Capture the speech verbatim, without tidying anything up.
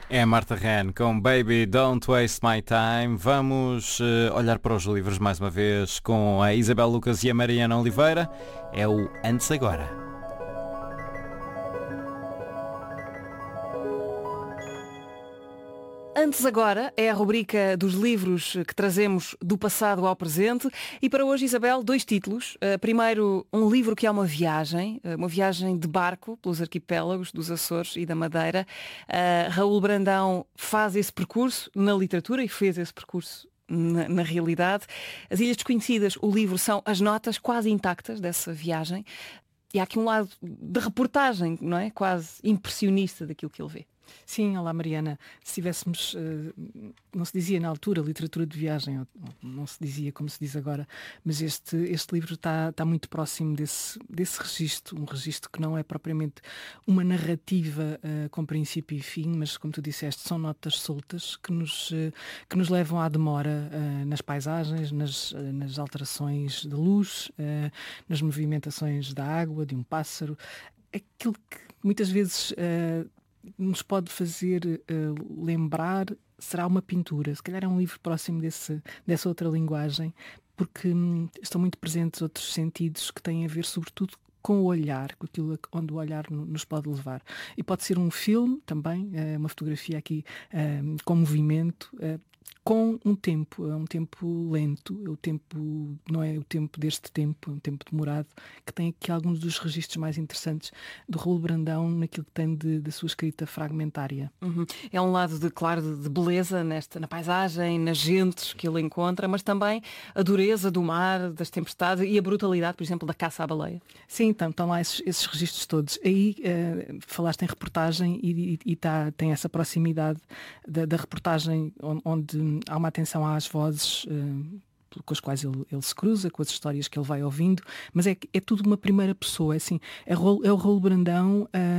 É a Marta Ren com Baby Don't Waste My Time. Vamos uh, olhar para os livros mais uma vez com a Isabel Lucas e a Mariana Oliveira. É o Antes Agora. Antes Agora é a rubrica dos livros que trazemos do passado ao presente e para hoje, Isabel, dois títulos. Uh, primeiro, um livro que é uma viagem, uh, uma viagem de barco pelos arquipélagos dos Açores e da Madeira. Uh, Raul Brandão faz esse percurso na literatura e fez esse percurso na, na realidade. As Ilhas Desconhecidas, o livro, são as notas quase intactas dessa viagem. E há aqui um lado de reportagem, não é? Quase impressionista daquilo que ele vê. Sim, olá Mariana. Se tivéssemos, não se dizia na altura literatura de viagem, não se dizia como se diz agora, mas este, este livro está, está muito próximo desse, desse registro, um registro que não é propriamente uma narrativa uh, com princípio e fim, mas como tu disseste, são notas soltas que nos, uh, que nos levam à demora uh, nas paisagens, nas, uh, nas alterações de luz, uh, nas movimentações da água, de um pássaro, aquilo que muitas vezes Uh, nos pode fazer uh, lembrar, será uma pintura, se calhar é um livro próximo desse, dessa outra linguagem, porque hum, estão muito presentes outros sentidos que têm a ver sobretudo com o olhar, com aquilo onde o olhar nos pode levar. E pode ser um filme também, uh, uma fotografia aqui uh, com movimento, uh, com um tempo, é um tempo lento, é o tempo, não é o tempo deste tempo, é um tempo demorado, que tem aqui alguns dos registros mais interessantes do Raul Brandão naquilo que tem de, de sua escrita fragmentária. Uhum. É um lado, de, claro, de, de beleza nesta, na paisagem, nas gentes que ele encontra, mas também a dureza do mar, das tempestades e a brutalidade, por exemplo, da caça à baleia. Sim, então, estão lá esses, esses registros todos. Aí uh, falaste em reportagem e, e, e tá, tem essa proximidade da, da reportagem onde, onde há uma atenção às vozes uh, com as quais ele, ele se cruza, com as histórias que ele vai ouvindo, mas é, é tudo uma primeira pessoa, é assim, é, é o Raul Brandão uh,